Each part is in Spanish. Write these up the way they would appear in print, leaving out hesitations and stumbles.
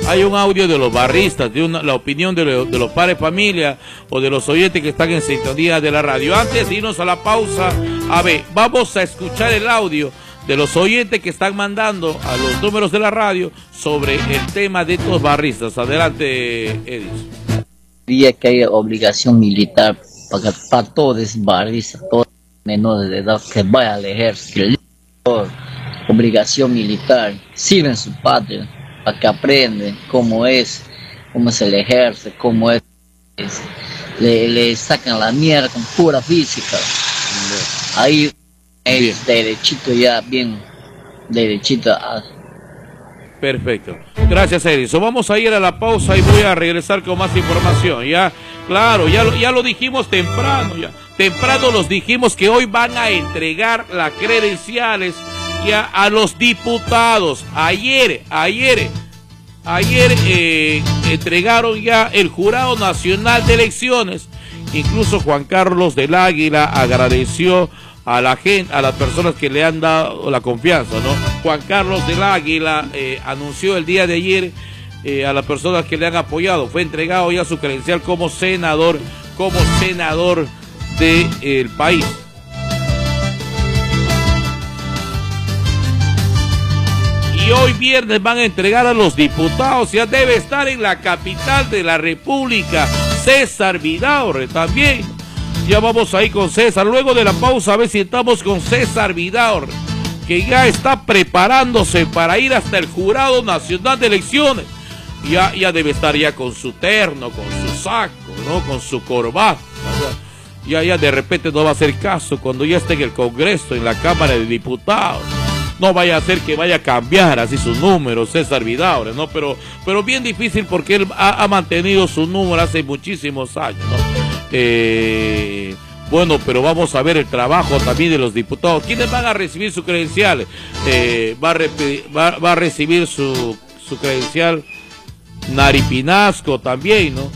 hay un audio de los barristas, la opinión de los padres de familia o de los oyentes que están en sintonía de la radio. Antes de irnos a la pausa, a ver, vamos a escuchar el audio de los oyentes que están mandando a los números de la radio sobre el tema de estos barristas. Adelante, Edison. Diría que hay obligación militar para todos los barristas, todos los menores de edad que vayan al ejército. Obligación militar, sirven su patria para que aprenden cómo se le ejerce, cómo es, le sacan la mierda con pura física. Ahí es derechito ya, bien derechito. Perfecto. Gracias, Edison. Vamos a ir a la pausa y voy a regresar con más información. Ya, claro, ya lo dijimos temprano. Temprano los dijimos que hoy van a entregar las credenciales ya a los diputados. Ayer entregaron ya el Jurado Nacional de Elecciones. Incluso Juan Carlos del Águila agradeció a la gente, a las personas que le han dado la confianza, ¿no? Juan Carlos del Águila anunció el día de ayer a las personas que le han apoyado. Fue entregado ya su credencial como senador del país. Y hoy viernes van a entregar a los diputados. Ya debe estar en la capital de la República César Vidaurre también. Ya vamos ahí con César. Luego de la pausa a ver si estamos con César Vidaurre, que ya está preparándose para ir hasta el Jurado Nacional de Elecciones. Ya debe estar ya con su terno, con su saco, ¿no? Con su corbata. Ya de repente no va a hacer caso cuando ya esté en el Congreso, en la Cámara de Diputados. No vaya a ser que vaya a cambiar así su número, César Vidaurre, ¿no? Pero bien difícil porque él ha mantenido su número hace muchísimos años, ¿no? Bueno, pero vamos a ver el trabajo también de los diputados. ¿Quiénes van a recibir su credencial? Va a recibir su credencial Nari Pinasco también, ¿no?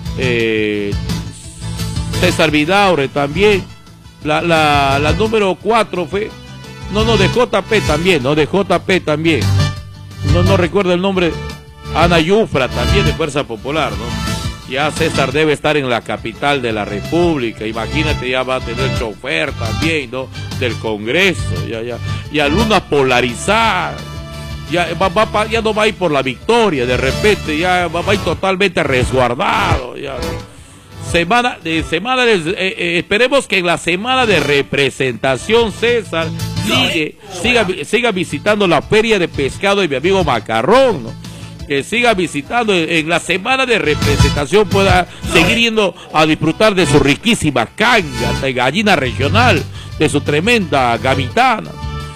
César Vidaurre también. La número 4 fue... No, de JP también, ¿no? De JP también. No recuerdo el nombre. Ana Yufra también, de Fuerza Popular, ¿no? Ya César debe estar en la capital de la República. Imagínate, ya va a tener chofer también, ¿no? Del Congreso, ya Luna polarizada. Ya no va a ir por la victoria, de repente, ya va a ir totalmente resguardado, ya. Esperemos que en la semana de representación César siga visitando la feria de pescado de mi amigo Macarrón, ¿no? Que siga visitando en la semana de representación, pueda seguir yendo a disfrutar de su riquísima canga de gallina regional, de su tremenda gamitana.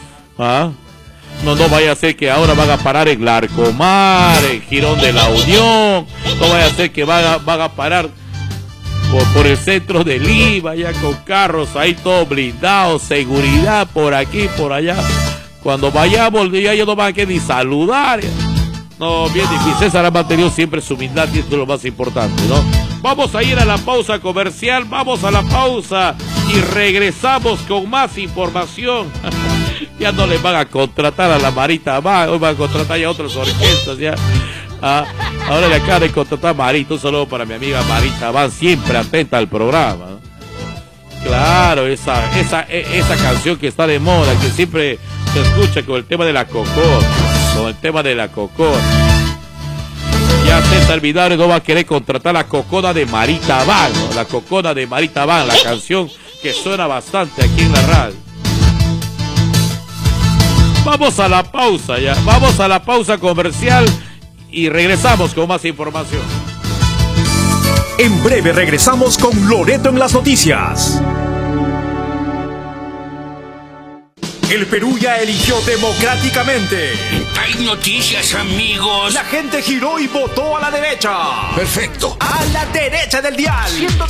No vaya a ser que ahora van a parar en Larcomar, en Girón de la Unión, no vaya a ser que van a parar por el centro de Lima, ya con carros ahí todos blindados, seguridad por aquí, por allá. Cuando vayamos, ya no van a querer ni saludar. No, bien difícil. César ha mantenido siempre su humildad y esto es lo más importante, ¿no? Vamos a ir a la pausa comercial, vamos a la pausa y regresamos con más información. Ya no le van a contratar a la Marita Van, hoy van a contratar ya otras orquestas, ya. Ahora le acaba de contratar a Marita. Un saludo para mi amiga Marita Van, siempre atenta al programa, ¿no? Claro, esa canción que está de moda, que siempre se escucha con el tema de la cocota, Ya César Vidaurre no va a querer contratar la cocona de Marita Van, ¿no? La cocona de Marita Van, la canción que suena bastante aquí en la radio. Vamos a la pausa ya, vamos a la pausa comercial y regresamos con más información. En breve regresamos con Loreto en las noticias. El Perú ya eligió democráticamente. Hay noticias, amigos. La gente giró y votó a la derecha. Perfecto. A la derecha del dial. 103.9.